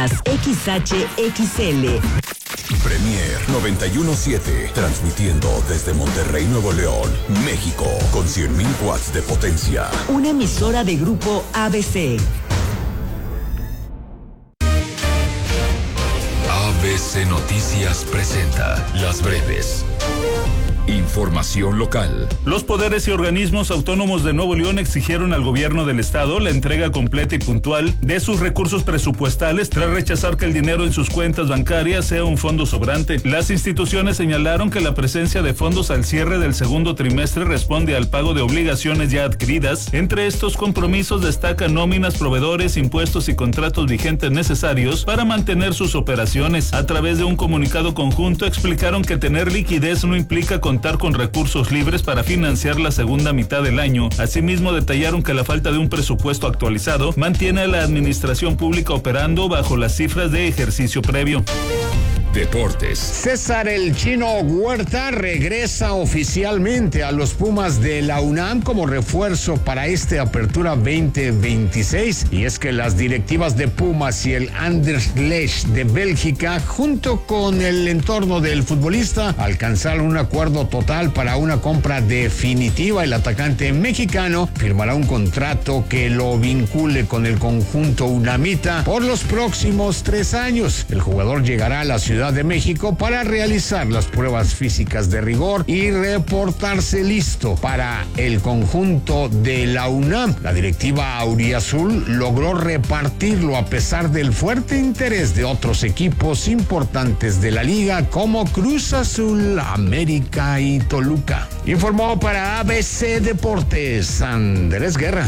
XHXL. Premier 91.7, transmitiendo desde Monterrey, Nuevo León, México, con 100.000 watts de potencia. Una emisora de Grupo ABC. ABC Noticias presenta Las Breves. Información local. Los poderes y organismos autónomos de Nuevo León exigieron al gobierno del estado la entrega completa y puntual de sus recursos presupuestales tras rechazar que el dinero en sus cuentas bancarias sea un fondo sobrante. Las instituciones señalaron que la presencia de fondos al cierre del segundo trimestre responde al pago de obligaciones ya adquiridas. Entre estos compromisos destacan nóminas, proveedores, impuestos y contratos vigentes necesarios para mantener sus operaciones. A través de un comunicado conjunto explicaron que tener liquidez no implica contar con recursos libres para financiar la segunda mitad del año. Asimismo, detallaron que la falta de un presupuesto actualizado mantiene a la administración pública operando bajo las cifras de ejercicio previo. Deportes. César El Chino Huerta regresa oficialmente a los Pumas de la UNAM como refuerzo para Apertura 2026. Y es que las directivas de Pumas y el Anderlecht de Bélgica, junto con el entorno del futbolista, alcanzaron un acuerdo total para una compra definitiva. El atacante mexicano firmará un contrato que lo vincule con el conjunto unamita por los próximos 3 años. El jugador llegará a la Ciudad de México para realizar las pruebas físicas de rigor y reportarse listo para el conjunto de la UNAM. La directiva auriazul logró repartirlo a pesar del fuerte interés de otros equipos importantes de la liga como Cruz Azul, América y Toluca. Informó para ABC Deportes Andrés Guerra.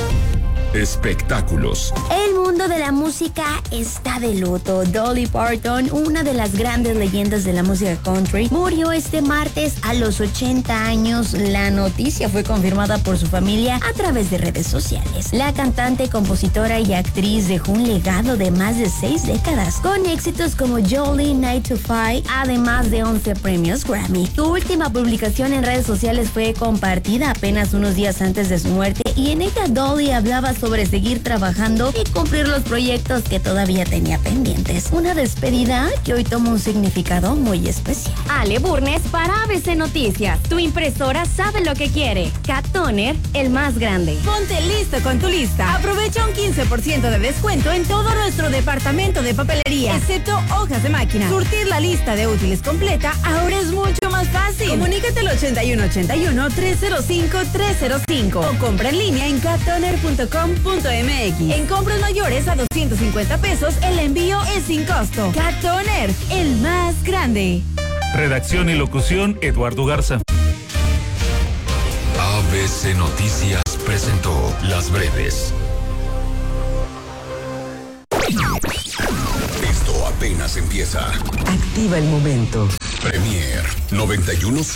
Espectáculos. El mundo de la música está de luto. Dolly Parton, una de las grandes leyendas de la música country, murió este martes a los 80 años. La noticia fue confirmada por su familia a través de redes sociales. La cantante, compositora y actriz dejó un legado de más de 6 décadas, con éxitos como Jolie, 9 to 5, además de 11 premios Grammy. Su última publicación en redes sociales fue compartida apenas unos días antes de su muerte, y en ella Dolly hablaba sobre seguir trabajando y cumplir los proyectos que todavía tenía pendientes. Una despedida que hoy toma un significado muy especial. Ale Burnes para ABC Noticias. Tu impresora sabe lo que quiere. Cat Toner, el más grande. Ponte listo con tu lista. Aprovecha un 15% de descuento en todo nuestro departamento de papelería, excepto hojas de máquina. Surtir la lista de útiles completa ahora es mucho más fácil. Comunícate al 8181-305-305 o compra en línea en cattoner.com.mx. En compras mayores a 250 pesos, el envío es sin costo. Cat Toner, el más grande. Redacción y locución, Eduardo Garza. ABC Noticias presentó Las Breves. Esto apenas empieza. Activa el momento. Premier 91.7.